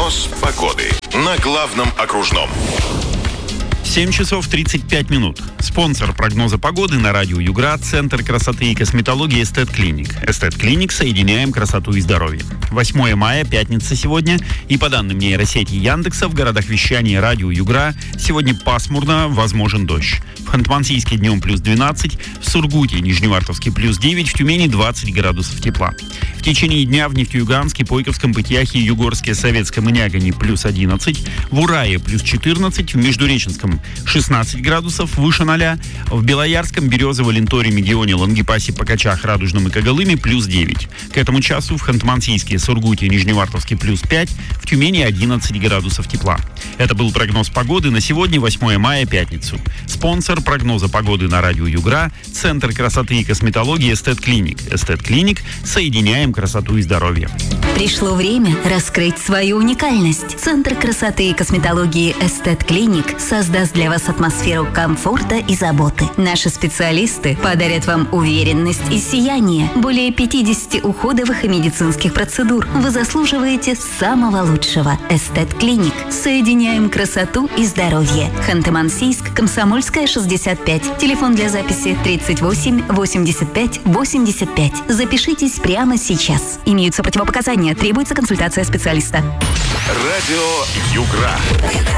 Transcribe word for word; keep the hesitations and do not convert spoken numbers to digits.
Прогноз погоды на главном окружном. семь часов тридцать пять минут. Спонсор прогноза погоды на радио Югра — Центр красоты и косметологии Эстет Клиник. Эстет Клиник — соединяем красоту и здоровье. восьмое мая, пятница сегодня. И по данным нейросети Яндекса, в городах вещания радио Югра сегодня пасмурно, возможен дождь. В Ханты-Мансийске днем плюс двенадцать, в Сургуте и Нижневартовске плюс девять, в Тюмени двадцать градусов тепла. В течение дня в Нефтеюганске, Пойковском, Пытьяхе, Югорске, Советском и Нягане плюс одиннадцать, в Урае плюс четырнадцать, в Междуреченском шестнадцать градусов, выше ноля, в Белоярском, Березово, Ленторе, Мегионе, Лангепасе, Покачах, Радужном и Когалыме плюс девять. К этому часу в Ханты-Мансийске, Сургуте и Нижневартовске плюс пять, в Тюмени одиннадцать градусов тепла. Это был прогноз погоды на сегодня, восьмое мая, пятницу. Спонсор прогноза погоды на радио Югра — Центр красоты и косметологии Эстет Клиник. Эстет Клиник — соединяем красоту и здоровье. Пришло время раскрыть свою уникальность. Центр красоты и косметологии Эстет Клиник создаст для вас атмосферу комфорта и заботы. Наши специалисты подарят вам уверенность и сияние. Более пятьдесят уходовых и медицинских процедур. Вы заслуживаете самого лучшего. Эстет Клиник. Соединяем красоту и здоровье. Ханты-Мансийск, Комсомольская, шестьдесят пять. Телефон для записи тридцать восемь восемьдесят пять восемьдесят пять. Запишитесь прямо сейчас. Имеются противопоказания. Требуется консультация специалиста. Радио Югра.